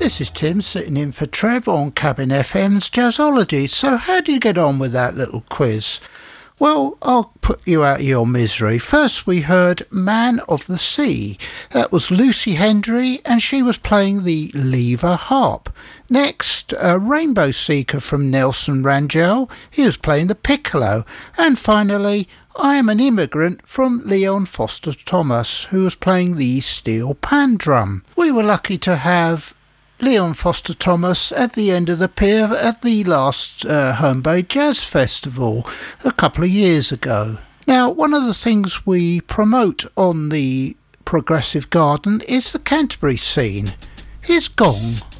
This is Tim sitting in for Trev on Cabin FM's Jazzology. So how did you get on with that little quiz? Well, I'll put you out of your misery. First we heard Man of the Sea. That was Lucy Hendry and she was playing the lever harp. Next, Rainbow Seeker from Nelson Rangel. He was playing the piccolo. And finally, I Am an Immigrant from Leon Foster Thomas, who was playing the steel pan drum. We were lucky to have Leon Foster Thomas at the end of the pier at the last Home Bay Jazz Festival a couple of years ago. Now, one of the things we promote on the Progressive Garden is the Canterbury scene. Here's Gong.